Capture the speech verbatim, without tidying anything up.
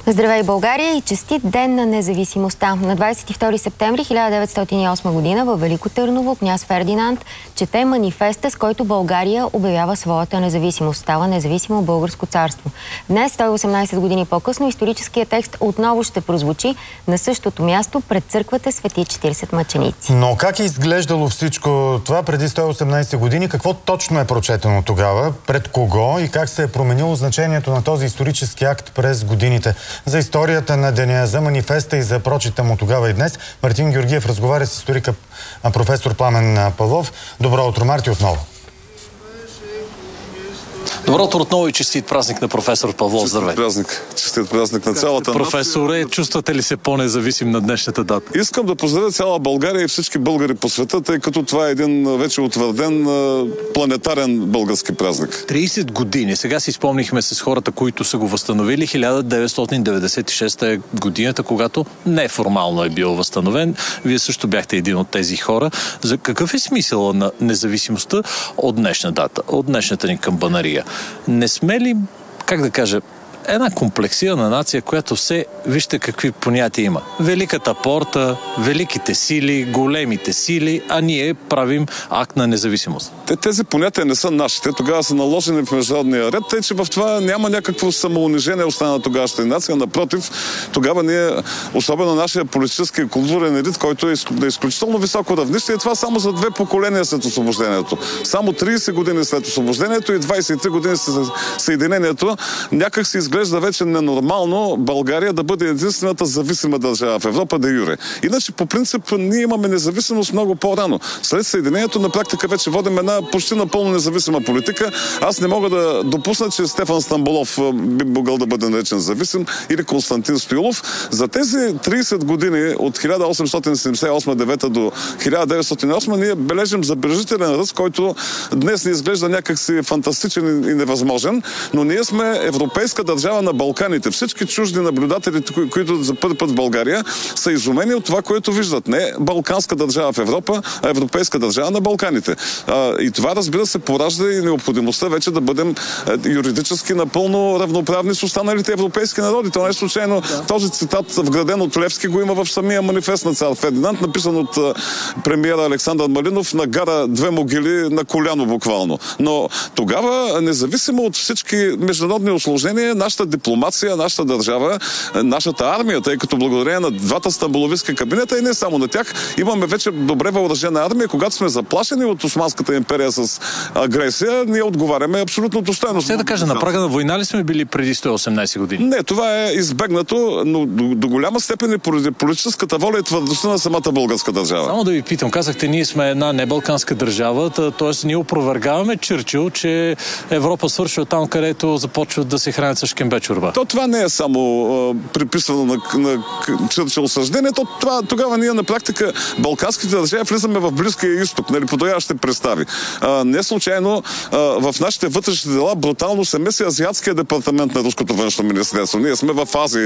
Здравей, България, и честит ден на независимостта! На двадесет и втори септември хиляда деветстотин и осма година във Велико Търново княз Фердинанд чете манифеста, с който България обявява своята независимост. Става независимо българско царство. Днес, сто и осемнадесет години по-късно, историческият текст отново ще прозвучи на същото място пред църквата Свети четиридесет мъченици. Но как е изглеждало всичко това преди сто и осемнадесет години? Какво точно е прочетено тогава? Пред кого и как се е променило значението на този исторически акт през годините? За историята на деня, за манифеста и за прочита му тогава и днес, Мартин Георгиев разговаря с историка професор Пламен Павлов. Добро утро, Марти, отново. Добро утро отново и честит празник на професор Павлов. Здравей. Празник. Честит празник на цялата нация. Професоре, чувствате ли се по-независим на днешната дата? Искам да поздравя цяла България и всички българи по света, тъй като това е един вече утвърден планетарен български празник. тридесет години. Сега си спомнихме с хората, които са го възстановили. хиляда деветстотин деветдесет и шеста е годината, когато неформално е бил възстановен. Вие също бяхте един от тези хора. За какъв е смисъл на независимостта от днешна дата, от днешната ни камбанария? Не сме ли, как да кажа, една комплексирана нация, която все, вижте какви понятия има. Великата порта, великите сили, големите сили, а ние правим акт на независимост. Те, тези понятия не са наши. Те тогава са наложени в международния ред, тъй че в това няма някакво самоунижение остана на тогавашната нация. Напротив, тогава ние, особено нашия политически и културен елит, който е на изключително високо равнище, и това само за две поколения след освобождението. Само тридесет години след освобождението и двадесет и три години след съединението, някак се изглежда Изглежда вече ненормално България да бъде единствената зависима държава в Европа де юре. Иначе, по принцип, ние имаме независимост много по-рано. След съединението на практика вече водим една почти напълно независима политика. Аз не мога да допусна, че Стефан Стамболов би могъл да бъде наречен зависим или Константин Стоилов. За тези тридесет години от хиляда осемстотин седемдесет и осма девета до хиляда деветстотин и осма ние бележим забележителен ръст, който днес ни изглежда някакси фантастичен и невъзможен, но ние сме европейска държава на Балканите. Всички чужди наблюдатели, които за първи път в България, са изумени от това, което виждат. Не балканска държава в Европа, а европейска държава на Балканите. А, и това, разбира се, поражда и необходимостта вече да бъдем юридически напълно равноправни с останалите европейски народи. Това не е случайно. Да. Този цитат, вграден от Левски, го има в самия манифест на цар Фердинанд, написан от премиера Александър Малинов на гара Две могили на коляно буквално. Но тогава, независимо от всички международни усложнения, нашата дипломация, нашата държава, нашата армия, тъй като благодарение на двата стамболовистки кабинета и не само на тях, имаме вече добре въоръжена армия. Когато сме заплашени от Османската империя с агресия, ние отговаряме абсолютно достойно. Ще да кажа, на прага на война ли сме били преди сто и осемнадесет години? Не, това е избегнато, но до, до голяма степен и поради политическата воля и твърдостта на самата българска държава. Само да ви питам, казахте, ние сме една небалканска държава, т.е. ние опровергаваме Чърчил, че Европа свършва там, където започват да се хранят с шкембе чорба. То това не е само а, приписвано на, на Чърчил съждение, то това, тогава ние на практика балканските държави влизаме в Близкия изток, нали, по тогава ще представи. А, не случайно а, в нашите вътрешни дела брутално се меси азиатския департамент на руското външно министерство. Ние сме в Азия.